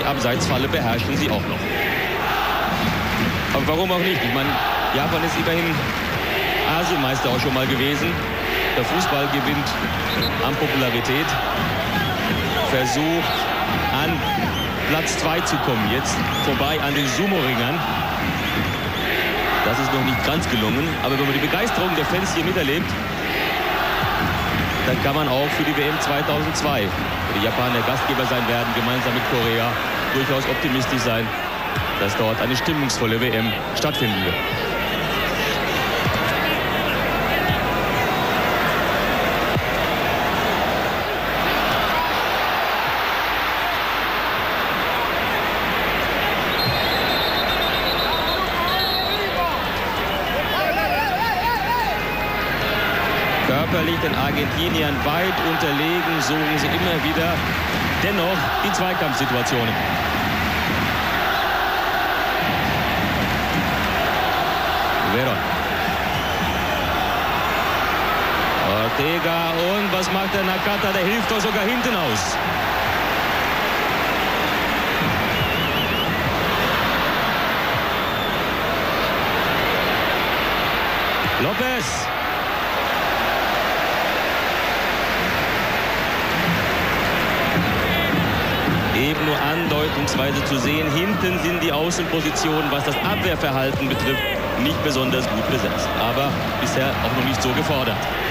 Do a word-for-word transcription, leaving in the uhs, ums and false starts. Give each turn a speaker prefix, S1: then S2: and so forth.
S1: Abseitsfalle beherrschen sie auch noch. Aber warum auch nicht? Ich meine, Japan ist immerhin Asienmeister auch schon mal gewesen. Der Fußball gewinnt an Popularität. Versucht an Platz zwei zu kommen. Jetzt vorbei an den Sumo-Ringern. Das ist noch nicht ganz gelungen. Aber wenn man die Begeisterung der Fans hier miterlebt, dann kann man auch für die W M zweitausendzwei, wo die Japaner Gastgeber sein werden, gemeinsam mit Korea, durchaus optimistisch sein, dass dort eine stimmungsvolle W M stattfinden wird. Körperlich den Argentiniern weit unterlegen, suchen sie immer wieder dennoch die Zweikampfsituationen. Veron. Ortega, und was macht der Nakata? Der hilft doch sogar hinten aus. Lopez. Eben nur andeutungsweise zu sehen. Hinten sind die Außenpositionen, was das Abwehrverhalten betrifft, nicht besonders gut besetzt. Aber bisher auch noch nicht so gefordert.